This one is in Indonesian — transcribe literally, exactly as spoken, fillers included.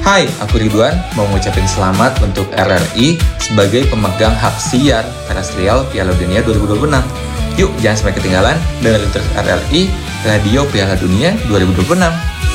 Hai, aku Ridwan, mau ngucapin selamat untuk R R I sebagai pemegang hak siar terestrial Piala Dunia dua ribu dua puluh enam. Yuk, jangan sampai ketinggalan dengerin terus R R I, Radio Piala Dunia dua ribu dua puluh enam.